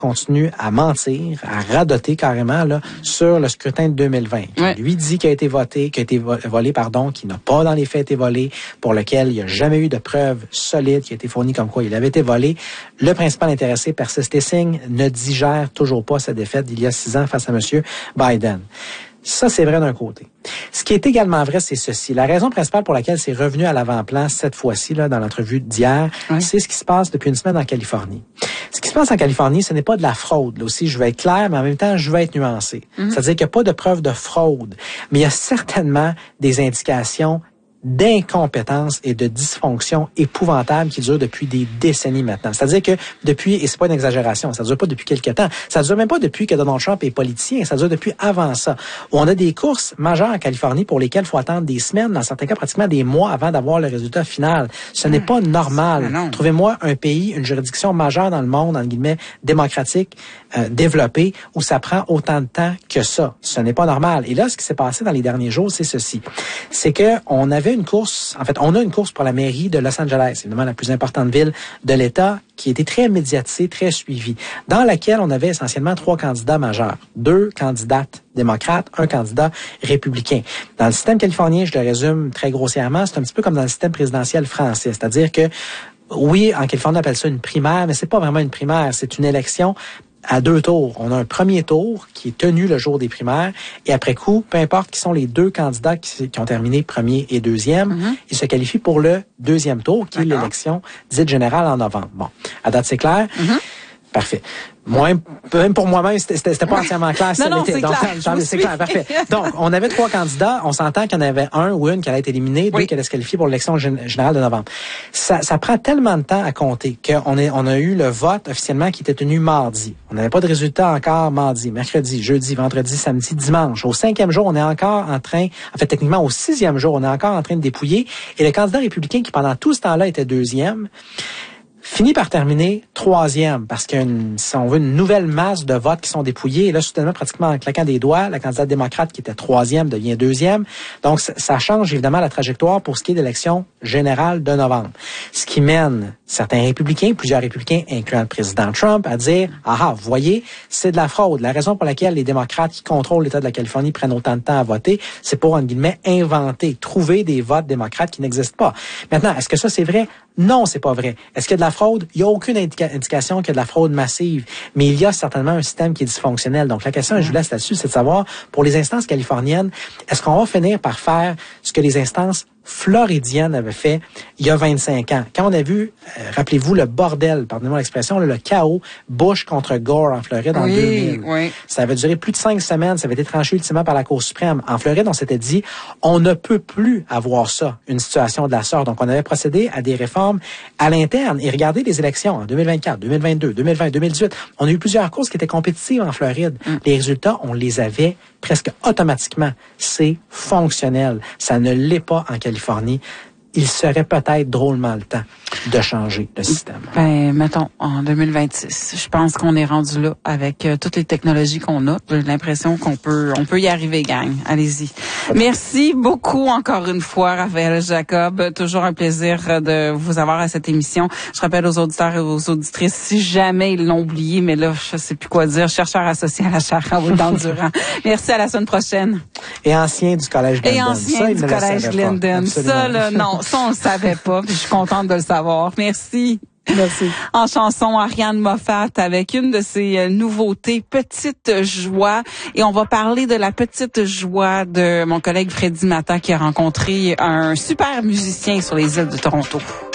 continue à mentir, à radoter carrément là sur le scrutin de 2020. Ouais. Lui dit qu'il a été voté, qu'il a été volé, qu'il n'a pas dans les faits été volé, pour lequel il n'y a jamais eu de preuves solides qui a été fournies comme quoi il avait été volé. Le principal intéressé persiste et signe, ne digère toujours pas sa défaite d'il y a 6 ans face à M. Biden. Ça, c'est vrai d'un côté. Ce qui est également vrai, c'est ceci. La raison principale pour laquelle c'est revenu à l'avant-plan cette fois-ci, là, dans l'entrevue d'hier, c'est ce qui se passe depuis une semaine en Californie. Ce qui se passe en Californie, ce n'est pas de la fraude. Là aussi, je vais être clair, mais en même temps, je vais être nuancé. C'est-à-dire qu'il n'y a pas de preuve de fraude, mais il y a certainement des indications d'incompétence et de dysfonction épouvantable qui durent depuis des décennies maintenant. C'est-à-dire que depuis, et c'est pas une exagération, ça dure pas depuis quelques temps, ça dure même pas depuis que Donald Trump est politicien, ça dure depuis avant ça. On a des courses majeures en Californie pour lesquelles il faut attendre des semaines, dans certains cas pratiquement des mois avant d'avoir le résultat final. Ce n'est pas normal. Trouvez-moi un pays, une juridiction majeure dans le monde, en guillemets, démocratique, développé, où ça prend autant de temps que ça. Ce n'est pas normal. Et là, ce qui s'est passé dans les derniers jours, c'est ceci. C'est que on a une course pour la mairie de Los Angeles, évidemment la plus importante ville de l'État, qui était très médiatisée, très suivie, dans laquelle on avait essentiellement 3 candidats majeurs, 2 candidates démocrates, 1 candidat républicain. Dans le système californien, je le résume très grossièrement, c'est un petit peu comme dans le système présidentiel français, c'est-à-dire que oui, en Californie, on appelle ça une primaire, mais c'est pas vraiment une primaire, c'est une élection à 2 tours. On a un premier tour qui est tenu le jour des primaires et après coup, peu importe qui sont les 2 candidats qui ont terminé premier et deuxième, ils se qualifient pour le deuxième tour qui est l'élection dite générale en novembre. Bon, à date c'est clair? Parfait. Moi, même pour moi-même, c'était pas entièrement clair. Non, c'est clair. C'est clair, parfait. Donc, on avait 3 candidats. On s'entend qu'il y en avait un ou une qui allait être éliminée, 2 qui allaient se qualifier pour l'élection générale de novembre. Ça prend tellement de temps à compter qu'on a eu le vote officiellement qui était tenu mardi. On n'avait pas de résultat encore mardi, mercredi, jeudi, vendredi, samedi, dimanche. Au 5e jour, on est encore en train, techniquement au 6e jour, on est encore en train de dépouiller. Et le candidat républicain qui, pendant tout ce temps-là, était 2e, finit par terminer 3e parce qu'il y a si on veut, une nouvelle masse de votes qui sont dépouillés. Et là, soudainement, pratiquement en claquant des doigts, la candidate démocrate qui était 3e devient 2e. Donc, ça change évidemment la trajectoire pour ce qui est de l'élection générale de novembre. Ce qui mène certains républicains, plusieurs républicains, incluant le président Trump, à dire « Ah, vous voyez, c'est de la fraude. La raison pour laquelle les démocrates qui contrôlent l'État de la Californie prennent autant de temps à voter, c'est pour, en guillemets, inventer, trouver des votes démocrates qui n'existent pas. » Maintenant, est-ce que ça, c'est vrai? Non, c'est pas vrai. Est-ce qu'il y a de la fraude? Il n'y a aucune indication qu'il y a de la fraude massive, mais il y a certainement un système qui est dysfonctionnel. Donc, la question, je vous laisse là-dessus, c'est de savoir, pour les instances californiennes, est-ce qu'on va finir par faire ce que les instances floridienne avait fait il y a 25 ans. Quand on a vu, rappelez-vous, le bordel, pardonnez-moi l'expression, le chaos Bush contre Gore en Floride en 2000. Oui. Ça avait duré plus de 5 semaines. Ça avait été tranché ultimement par la Cour suprême. En Floride, on s'était dit, on ne peut plus avoir ça, une situation de la sorte. Donc, on avait procédé à des réformes à l'interne. Et regardez les élections en 2024, 2022, 2020, 2018. On a eu plusieurs courses qui étaient compétitives en Floride. Les résultats, on les avait presque automatiquement. C'est fonctionnel. Ça ne l'est pas en Californie. Il serait peut-être drôlement le temps de changer le système. Ben, mettons, en 2026, je pense qu'on est rendu là avec toutes les technologies qu'on a. J'ai l'impression qu'on peut y arriver, gang. Allez-y. Merci beaucoup encore une fois, Raphaël Jacob. Toujours un plaisir de vous avoir à cette émission. Je rappelle aux auditeurs et aux auditrices, si jamais ils l'ont oublié, mais là, je sais plus quoi dire, chercheur associé à la chaire Raoult-Dandurand. Merci, à la semaine prochaine. Et ancien du Collège Linden. Et ancien du Collège Linden. Ça, là, non. Ça, on le savait pas, puis je suis contente de le savoir. Merci. Merci. En chanson, Ariane Moffat avec une de ses nouveautés, Petite Joie. Et on va parler de la petite joie de mon collègue Freddy Mata qui a rencontré un super musicien sur les îles de Toronto.